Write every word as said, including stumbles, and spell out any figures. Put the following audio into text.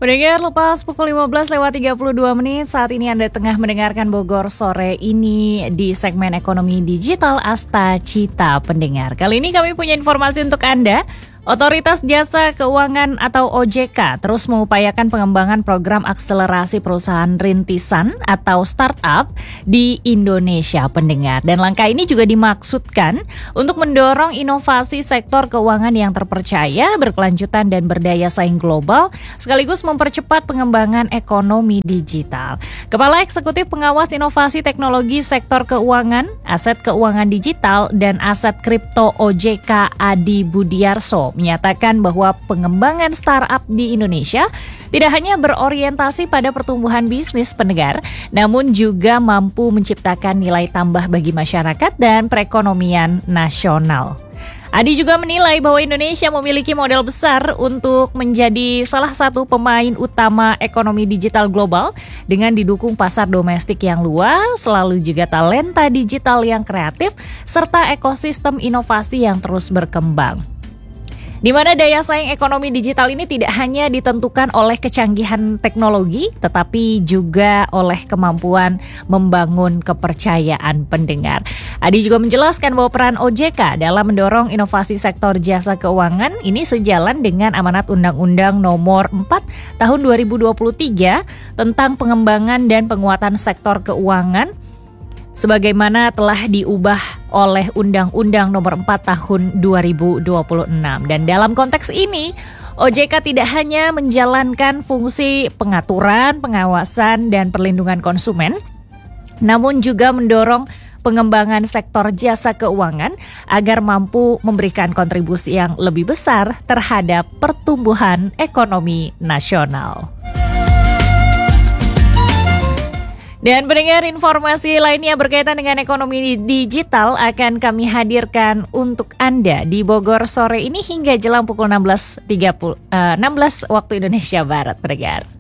Pendengar, lepas pukul lima belas lewat tiga puluh dua menit, saat ini Anda tengah mendengarkan Bogor Sore ini di segmen Ekonomi Digital Asta Cita Pendengar. Kali ini kami punya informasi untuk Anda. Otoritas Jasa Keuangan atau O J K terus mengupayakan pengembangan program akselerasi perusahaan rintisan atau startup di Indonesia, pendengar. Dan langkah ini juga dimaksudkan untuk mendorong inovasi sektor keuangan yang terpercaya, berkelanjutan dan berdaya saing global, sekaligus mempercepat pengembangan ekonomi digital. Kepala Eksekutif Pengawas Inovasi Teknologi Sektor Keuangan, Aset Keuangan Digital, dan Aset Kripto O J K Adi Budiarso menyatakan bahwa pengembangan startup di Indonesia tidak hanya berorientasi pada pertumbuhan bisnis, pendengar, namun juga mampu menciptakan nilai tambah bagi masyarakat dan perekonomian nasional. Adi juga menilai bahwa Indonesia memiliki modal besar untuk menjadi salah satu pemain utama ekonomi digital global dengan didukung pasar domestik yang luas, selalu juga talenta digital yang kreatif, serta ekosistem inovasi yang terus berkembang. Di mana daya saing ekonomi digital ini tidak hanya ditentukan oleh kecanggihan teknologi, tetapi juga oleh kemampuan membangun kepercayaan pendengar. Adi juga menjelaskan bahwa peran O J K dalam mendorong inovasi sektor jasa keuangan ini sejalan dengan amanat Undang-Undang Nomor empat Tahun dua ribu dua puluh tiga tentang pengembangan dan penguatan sektor keuangan, sebagaimana telah diubah oleh Undang-Undang Nomor empat Tahun dua ribu dua puluh enam. Dan dalam konteks ini, O J K tidak hanya menjalankan fungsi pengaturan, pengawasan, dan perlindungan konsumen, namun juga mendorong pengembangan sektor jasa keuangan agar mampu memberikan kontribusi yang lebih besar terhadap pertumbuhan ekonomi nasional. Dan pendengar, informasi lainnya berkaitan dengan ekonomi digital akan kami hadirkan untuk Anda di Bogor Sore ini hingga jelang pukul enam belas tiga puluh, uh, enam belas waktu Indonesia Barat, pendengar.